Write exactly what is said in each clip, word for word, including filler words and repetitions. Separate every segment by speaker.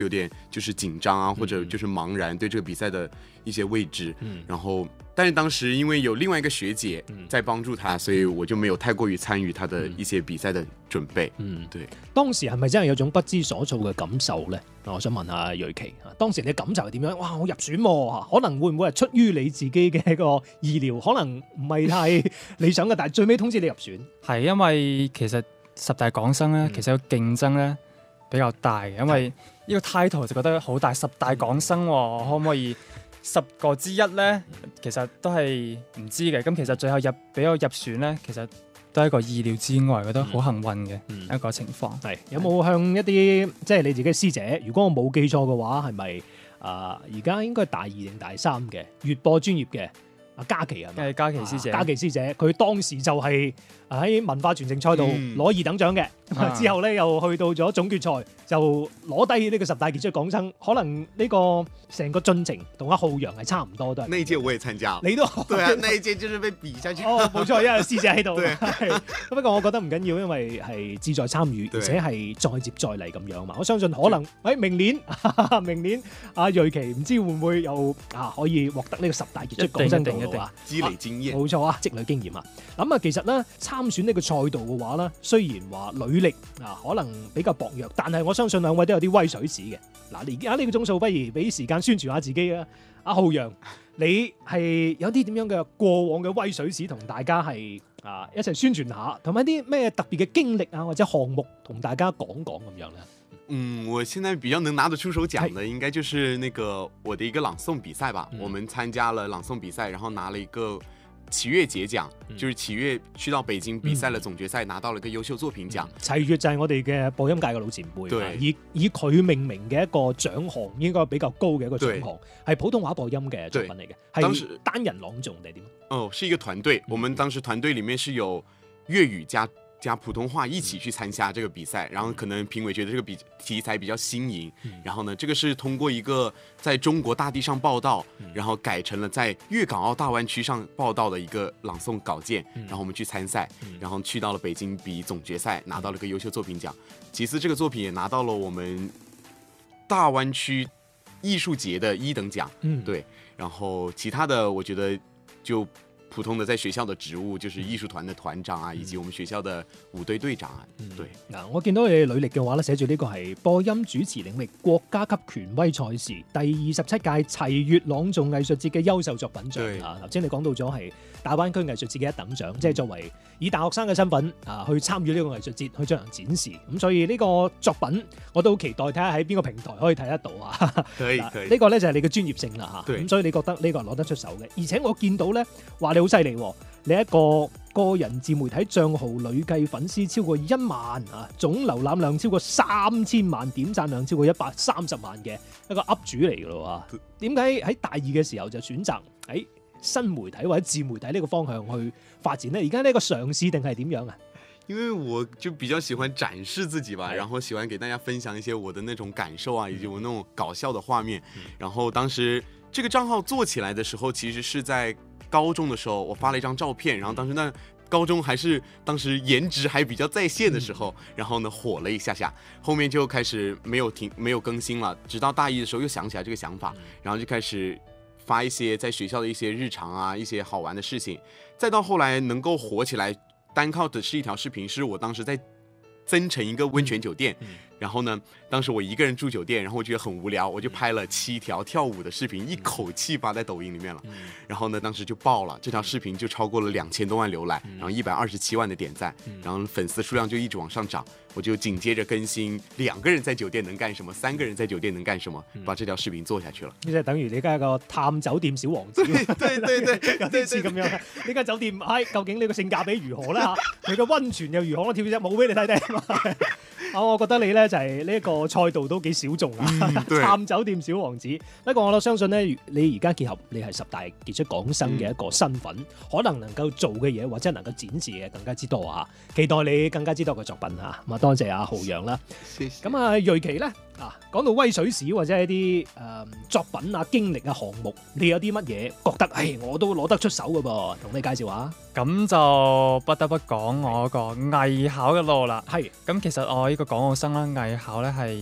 Speaker 1: 有点就是紧张啊，或者就是茫然对这个比赛的一些位置，嗯，然后但是当时因为有另外一个学姐在帮助他，所以我就没有太过於參與他的一些比賽的準備。嗯，對。
Speaker 2: 當時係咪真係有種不知所措嘅感受呢？我想問下瑞琪，當時你感受係點樣？哇！我入選喎，可能會唔會係出於你自己嘅一個意料，可能唔係太理想嘅，但係最尾通知你入選。
Speaker 3: 係因為其實十大港生咧，其實個競爭咧比較大，因為呢個 title 就覺得好大，十大港生喎，可唔可以十個之一咧？其實都係唔知嘅。咁其實最後入俾我入選咧，其實都係一個意料之外，覺得好幸運嘅一個情況。係、嗯嗯、有冇向一啲即係你自己師姐？如果我冇記錯嘅話，係咪啊？而家應該係大二定大三嘅粵播專業嘅阿嘉琪係咪？係嘉琪師姐。嘉琪師姐佢當時就係喺文化傳承賽度攞二等獎嘅，嗯、之後咧又去到咗總決賽就攞低呢個十大傑出港生，可能呢個成個進程同阿浩洋係差唔多都係。
Speaker 1: 那一屆我也參加了，
Speaker 2: 你都
Speaker 1: 對啊，那一屆就是被比下去。
Speaker 2: 哦，冇錯，因為師姐喺度。不過我覺得唔緊要，因為係志在參與，而且係再接再厲咁樣嘛。我相信可能喺明年，明年阿瑞琪唔知會唔會又啊可以獲得呢個十大傑出港生嘅話，
Speaker 1: 積累經驗。
Speaker 2: 冇錯啊，積累經驗啊。咁啊，其實咧參選呢個賽道嘅話咧，雖然話履歷啊可能比較薄弱，但係我相信兩位都有啲威水史嘅。嗱，而家呢個鐘數，不如俾時間宣傳下自己啊！阿浩洋，你係有啲點樣嘅過往嘅威水史同大家係啊一齊宣傳下，同埋啲咩特別嘅經歷啊或者項目同大家講講咁樣咧？
Speaker 1: 嗯，我現在比較能拿得出手講的，應該就是那個我的一個朗誦比賽吧。嗯、我們參加了朗誦比賽，然後拿了一個齊悅節獎，嗯、就是齊悅去到北京比賽了總決賽，嗯、拿到了一個優秀作品獎。
Speaker 2: 齊悅就係我哋嘅播音界嘅老前輩，對以以佢命名嘅一個獎項，應該比較高嘅一個獎項，係普通話播音嘅作品嚟嘅，係單人朗誦定係點？哦，
Speaker 1: 是一個團隊，嗯、我們當時團隊裡面是有粵語加加普通話一起去參加這個比賽，然後可能評委覺得這個比題材比較新穎，嗯、然後呢，這個是通過一個在中國大地上報道，嗯、然後改成了在粵港澳大灣區上報道的一個朗誦稿件，嗯、然後我們去參賽，嗯、然後去到了北京比總決賽，拿到了個優秀作品獎。其次，這個作品也拿到了我們大灣區藝術節的一等獎，嗯，對。然後其他的，我覺得就普通的在學校的職務，就是藝術團的團長啊，以及我們學校的舞隊隊長啊。嗯、對，
Speaker 2: 嗱，我見到你履歷嘅話咧，寫住呢個係播音主持領域國家級權威賽事第二十七屆齊悅朗誦藝術節嘅優秀作品獎啊。頭先你講到咗係大灣區藝術節嘅一等獎，嗯、即係作為以大學生嘅身份啊去參與呢個藝術節去進行展示。咁所以呢個作品我都好期待睇下喺邊個平台可以睇得到啊。
Speaker 1: 可以，可以。
Speaker 2: 呢個咧就係你嘅專業性啦嚇。咁所以你覺得呢個係攞得出手嘅，而且我見到咧話你好犀利喎！你一個個人自媒體賬號累計粉絲超過一萬啊，總瀏覽量超過三千萬，點讚量超過一百三十萬嘅一個 up 主嚟㗎咯喎。點解喺大二嘅時候就選擇喺新媒體或者自媒體呢個方向去發展呢？而家呢個嘗試定係點樣啊？
Speaker 1: 因為我就比較喜歡展示自己吧，然後喜歡給大家分享一些我的那種感受啊，以及我那種搞笑的畫面。然後當時這個賬號做起來的時候，其實是在高中的時候，我發了一張照片，然後當時那高中還是當時顏值還比較在線的時候，然後呢火了一下下，後面就開始沒有停沒有更新了，直到大一的時候又想起來這個想法，然後就開始發一些在學校的一些日常啊，一些好玩的事情，再到後來能夠火起來，單靠的是一條視頻，是我當時在增城一個溫泉酒店，然後呢，當時我一個人住酒店，然後我覺得很無聊，我就拍了七條跳舞的視頻，一口氣發在抖音裏面了。然後呢，當時就爆了，這條視頻就超過了兩千多萬瀏覽，然後一百二十七萬的點讚，然後粉絲數量就一直往上漲。我就緊接着更新兩個人在酒店能幹什麼，三個人在酒店能幹什麼，把這條視頻做下去了。即係等於你而家個探酒店小王子，對對對對，有啲似咁樣。呢間酒店係究竟你個性價比如何咧？嚇，佢個溫泉又如何？我跳隻舞俾你睇睇。啊，我覺得你咧就係呢一個賽道都幾小眾啊！嗯、探酒店小王子，不過我都相信咧，你而家結合你係十大傑出港生嘅一個身份，嗯、可能能夠做嘅嘢或者能夠展示嘅更加之多啊！期待你更加之多嘅作品嚇。咁啊，多謝阿浩洋啦。咁啊，瑞琪咧啊，講到威水史或者係一啲誒、呃、作品啊、經歷啊、項目，你有啲乜嘢覺得？誒，我都攞得出手嘅噃，同你介紹下。
Speaker 3: 咁就不得不講我個藝考嘅路啦。係。咁其實我呢個港澳生啦，藝考咧係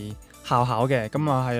Speaker 3: 校考嘅，咁啊係